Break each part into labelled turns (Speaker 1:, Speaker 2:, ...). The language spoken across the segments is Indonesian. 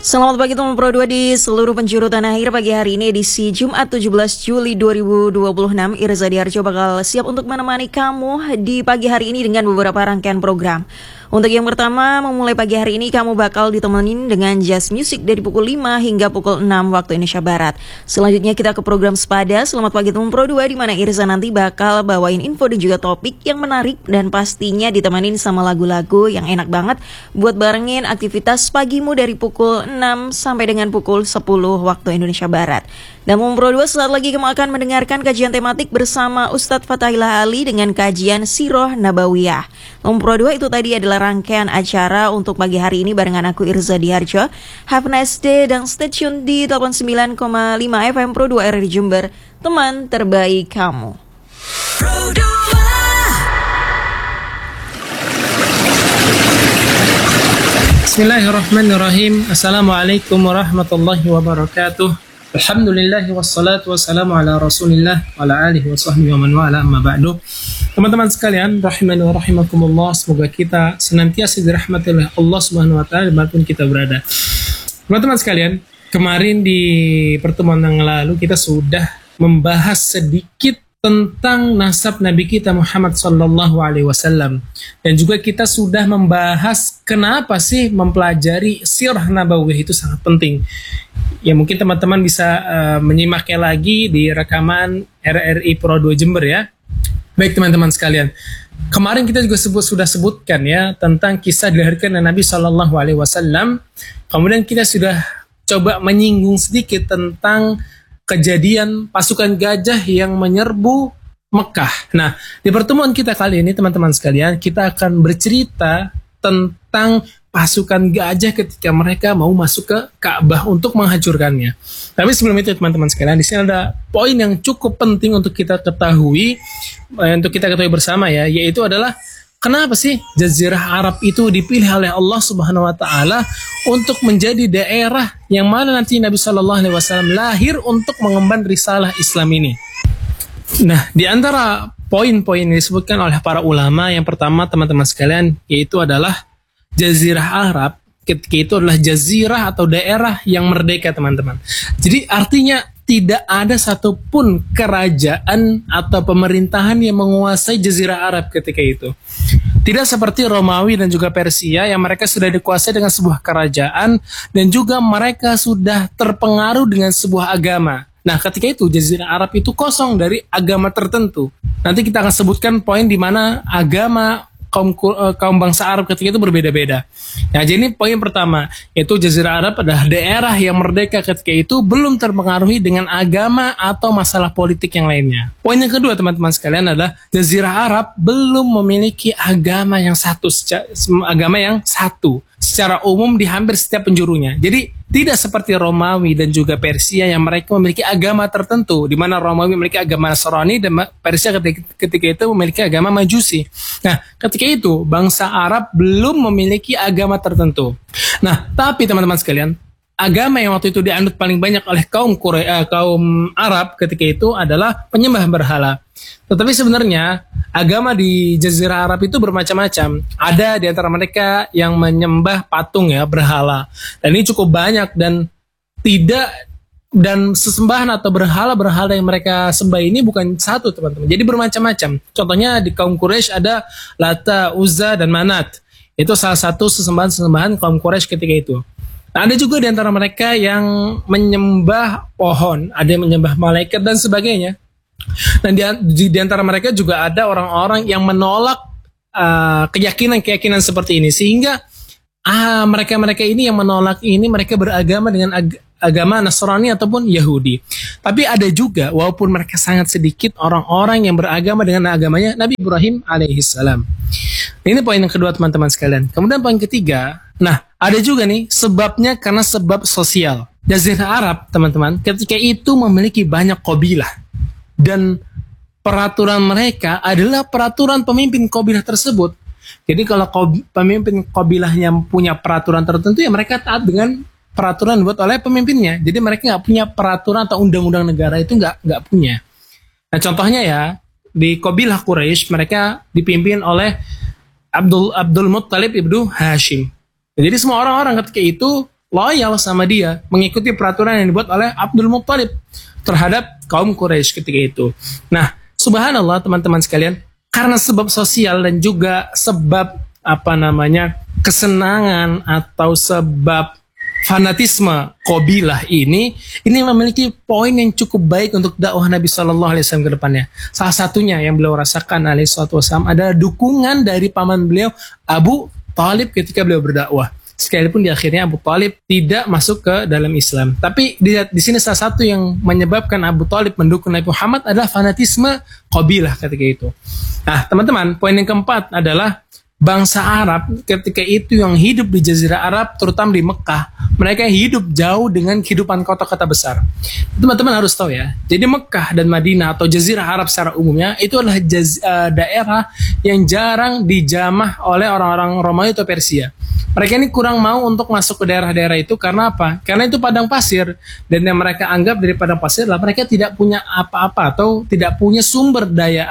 Speaker 1: Selamat pagi teman Pro 2 di seluruh penjuru tanah air. Pagi hari ini edisi Jumat 17 Juli 2026, Irza Diarjo bakal siap untuk menemani kamu di pagi hari ini dengan beberapa rangkaian program. Untuk yang pertama, memulai pagi hari ini kamu bakal ditemenin dengan jazz music dari pukul 5 hingga pukul 6 waktu Indonesia Barat. Selanjutnya kita ke program Sepada. Selamat pagi teman Pro 2, di mana Irza nanti bakal bawain info dan juga topik yang menarik dan pastinya ditemenin sama lagu-lagu yang enak banget buat barengin aktivitas pagimu dari pukul 6 sampai dengan pukul 10 waktu Indonesia Barat. Dan Pro 2, saat lagi kamu akan mendengarkan kajian tematik bersama Ustadz Fathahillah Ali dengan kajian Sirah Nabawiyah. Pro 2, itu tadi adalah rangkaian acara untuk pagi hari ini barengan aku Irza Diarjo. Have a nice day dan stay tune di 89,5 FM Pro 2 RRI Jember, teman terbaik kamu. Pro 2.
Speaker 2: Bismillahirrahmanirrahim. Assalamualaikum warahmatullahi wabarakatuh. Alhamdulillah wassalatu wassalamu ala rasulillah wa ala alihi wa sahbihi wa man wala amma ba'du. Teman-teman sekalian, rahimani wa rahimakumullah, semoga kita senantiasa dirahmati oleh Allah Subhanahu wa taala dimanapun kita berada. Teman-teman sekalian, kemarin di pertemuan yang lalu kita sudah membahas sedikit tentang nasab Nabi kita Muhammad sallallahu alaihi wasallam, dan juga kita sudah membahas kenapa sih mempelajari sirah nabawiyah itu sangat penting. Ya, mungkin teman-teman bisa menyimaknya lagi di rekaman RRI Pro 2 Jember ya. Baik teman-teman sekalian, kemarin kita juga sudah sebutkan ya tentang kisah dilahirkan Nabi sallallahu alaihi wasallam. Kemudian kita sudah coba menyinggung sedikit tentang kejadian pasukan gajah yang menyerbu Mekah. Nah, di pertemuan kita kali ini teman-teman sekalian, kita akan bercerita tentang pasukan gajah ketika mereka mau masuk ke Ka'bah untuk menghancurkannya. Tapi sebelum itu teman-teman sekalian, di sini ada poin yang cukup penting untuk kita ketahui, bersama ya, yaitu adalah kenapa sih Jazirah Arab itu dipilih oleh Allah Subhanahu wa taala untuk menjadi daerah yang mana nanti Nabi sallallahu alaihi wasallam lahir untuk mengemban risalah Islam ini. Nah, di antara poin-poin yang disebutkan oleh para ulama, yang pertama teman-teman sekalian, yaitu adalah Jazirah Arab ketika itu adalah jazirah atau daerah yang merdeka teman-teman. Jadi artinya tidak ada satupun kerajaan atau pemerintahan yang menguasai Jazirah Arab ketika itu. Tidak seperti Romawi dan juga Persia yang mereka sudah dikuasai dengan sebuah kerajaan dan juga mereka sudah terpengaruh dengan sebuah agama. Nah, ketika itu Jazirah Arab itu kosong dari agama tertentu. Nanti kita akan sebutkan poin di mana agama kaum bangsa Arab ketika itu berbeda-beda. Nah, jadi ini poin pertama, yaitu Jazirah Arab adalah daerah yang merdeka ketika itu belum terpengaruhi dengan agama atau masalah politik yang lainnya. Poin yang kedua teman-teman sekalian adalah Jazirah Arab belum memiliki agama yang satu secara umum di hampir setiap penjurunya. Jadi tidak seperti Romawi dan juga Persia yang mereka memiliki agama tertentu, di mana Romawi memiliki agama Nasrani dan Persia ketika itu memiliki agama Majusi. Nah, ketika itu bangsa Arab belum memiliki agama tertentu. Nah, tapi teman-teman sekalian, agama yang waktu itu dianut paling banyak oleh kaum Arab ketika itu adalah penyembah berhala. Tetapi sebenarnya agama di Jazirah Arab itu bermacam-macam. Ada di antara mereka yang menyembah patung ya, berhala. Dan ini cukup banyak dan sesembahan atau berhala-berhala yang mereka sembah ini bukan satu teman-teman. Jadi bermacam-macam. Contohnya di kaum Quraisy ada Lata, Uzza, dan Manat. Itu salah satu sesembahan-sesembahan kaum Quraisy ketika itu. Nah, ada juga di antara mereka yang menyembah pohon, ada yang menyembah malaikat dan sebagainya. Dan di antara mereka juga ada orang-orang yang menolak keyakinan-keyakinan seperti ini, sehingga mereka-mereka ini yang menolak ini mereka beragama dengan agama Nasrani ataupun Yahudi. Tapi ada juga, walaupun mereka sangat sedikit, orang-orang yang beragama dengan agamanya Nabi Ibrahim alaihissalam. Ini poin yang kedua teman-teman sekalian. Kemudian poin ketiga, nah ada juga nih sebabnya karena sebab sosial. Jazirah Arab teman-teman ketika itu memiliki banyak qabilah. Dan peraturan mereka adalah peraturan pemimpin kabilah tersebut. Jadi kalau pemimpin kabilahnya punya peraturan tertentu, ya mereka taat dengan peraturan dibuat oleh pemimpinnya. Jadi mereka nggak punya peraturan atau undang-undang negara, itu nggak punya. Nah, contohnya ya di kabilah Quraisy mereka dipimpin oleh Abdul Muttalib ibnu Hashim. Jadi semua orang-orang ketika itu loyal sama dia, mengikuti peraturan yang dibuat oleh Abdul Muttalib terhadap kaum Quraisy ketika itu. Nah, subhanallah teman-teman sekalian, karena sebab sosial dan juga sebab kesenangan atau sebab fanatisme qabilah ini memiliki poin yang cukup baik untuk dakwah Nabi Shallallahu Alaihi Wasallam ke depannya. Salah satunya yang beliau rasakan alaihi wasallam adalah dukungan dari paman beliau Abu Thalib ketika beliau berdakwah. Sekalipun di akhirnya Abu Thalib tidak masuk ke dalam Islam. Tapi di sini salah satu yang menyebabkan Abu Thalib mendukung Nabi Muhammad adalah fanatisme qabilah ketika itu. Nah, teman-teman, poin yang keempat adalah bangsa Arab ketika itu yang hidup di Jazirah Arab, terutama di Mekah, mereka hidup jauh dengan kehidupan kota-kota besar. Teman-teman harus tahu ya, jadi Mekah dan Madinah atau Jazirah Arab secara umumnya itu adalah daerah yang jarang dijamah oleh orang-orang Romawi atau Persia. Mereka ini kurang mau untuk masuk ke daerah-daerah itu karena apa? Karena itu padang pasir, dan yang mereka anggap dari padang pasir adalah mereka tidak punya apa-apa atau tidak punya sumber daya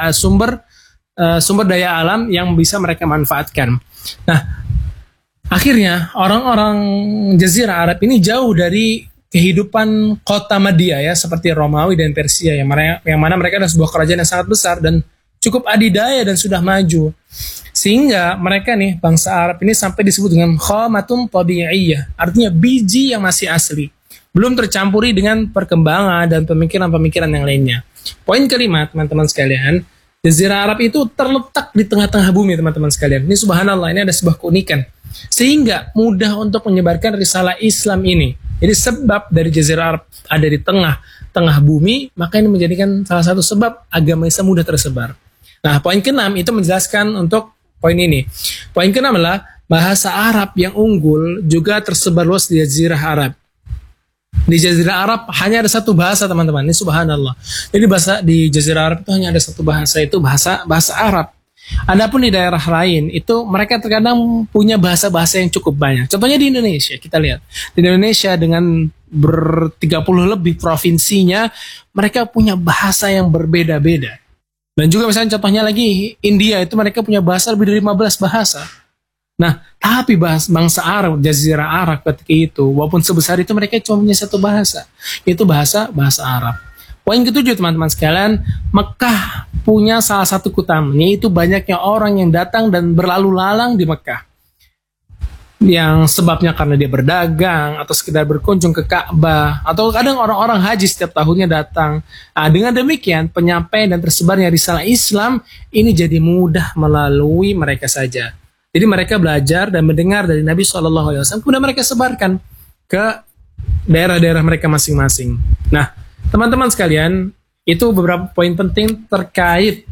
Speaker 2: alam yang bisa mereka manfaatkan. Nah, akhirnya orang-orang Jazirah Arab ini jauh dari kehidupan kota Madia ya, seperti Romawi dan Persia yang mana mereka adalah sebuah kerajaan yang sangat besar dan cukup adidaya dan sudah maju. Sehingga mereka nih, bangsa Arab ini sampai disebut dengan khamatun tabi'iyah, artinya biji yang masih asli, belum tercampuri dengan perkembangan dan pemikiran-pemikiran yang lainnya. Poin kelima, teman-teman sekalian, Jazirah Arab itu terletak di tengah-tengah bumi, teman-teman sekalian. Ini subhanallah, ini ada sebuah keunikan. Sehingga mudah untuk menyebarkan risalah Islam ini. Jadi sebab dari Jazirah Arab ada di tengah bumi, maka ini menjadikan salah satu sebab agama Islam mudah tersebar. Nah, poin keenam itu menjelaskan untuk poin ini. Poin keenam adalah bahasa Arab yang unggul juga tersebar luas di Jazirah Arab. Di Jazirah Arab hanya ada satu bahasa, teman-teman. Ini subhanallah. Jadi bahasa di Jazirah Arab itu hanya ada satu bahasa, itu bahasa Arab. Adapun di daerah lain itu mereka terkadang punya bahasa-bahasa yang cukup banyak. Contohnya di Indonesia, kita lihat. Di Indonesia dengan 30 lebih provinsinya, mereka punya bahasa yang berbeda-beda. Dan juga misalnya contohnya lagi India, itu mereka punya bahasa lebih dari 15 bahasa. Nah, tapi bangsa Arab, Jazirah Arab ketika itu, walaupun sebesar itu mereka cuma punya satu bahasa, yaitu bahasa Arab. Poin ketujuh, teman-teman sekalian, Mekah punya salah satu keutamaan, yaitu banyaknya orang yang datang dan berlalu lalang di Mekah. Yang sebabnya karena dia berdagang, atau sekedar berkunjung ke Ka'bah, atau kadang orang-orang haji setiap tahunnya datang. Nah, dengan demikian, penyampaian dan tersebarnya risalah Islam ini jadi mudah melalui mereka saja. Jadi mereka belajar dan mendengar dari Nabi SAW, kemudian mereka sebarkan ke daerah-daerah mereka masing-masing. Nah, teman-teman sekalian, itu beberapa poin penting terkait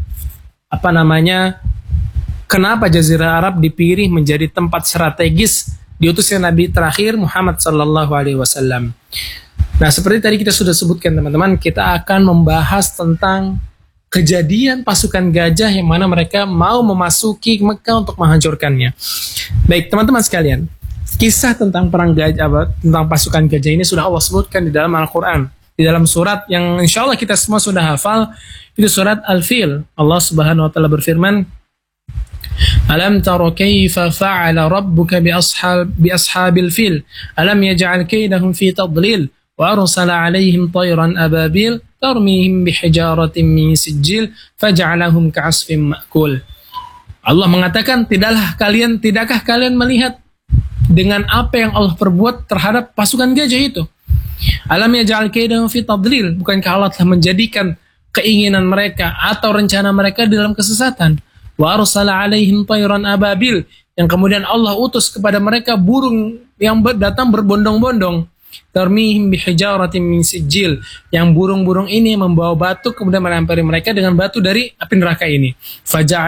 Speaker 2: kenapa Jazirah Arab dipilih menjadi tempat strategis diutusnya Nabi terakhir Muhammad SAW. Nah, seperti tadi kita sudah sebutkan, teman-teman, kita akan membahas tentang kejadian pasukan gajah yang mana mereka mau memasuki Mekah untuk menghancurkannya. Baik, teman-teman sekalian, kisah tentang perang gajah, tentang pasukan gajah ini sudah Allah sebutkan di dalam Al-Quran, di dalam surat yang insya Allah kita semua sudah hafal, itu surat Al-Fil. Allah Subhanahu Wa Taala berfirman, Alam tara kaifa fa'ala rabbuka bi ashabil fil alam yaj'al kaydahum fi tadlil wa arsala 'alaihim tayran ababil tarmihim bihijaratin min sijil faj'alahum ka'asfin ma'kul. Allah mengatakan, tidakkah kalian melihat dengan apa yang Allah perbuat terhadap pasukan gajah itu? Alam yaj'al kaydahum fi tadlil, bukankah Allah telah menjadikan keinginan mereka atau rencana mereka di dalam kesesatan? Wa arsala 'alaihim tayran ababil, yang kemudian Allah utus kepada mereka burung yang datang berbondong-bondong. Tarmihim bihijaratin min sijil, yang burung-burung ini membawa batu kemudian melempari mereka dengan batu dari api neraka ini.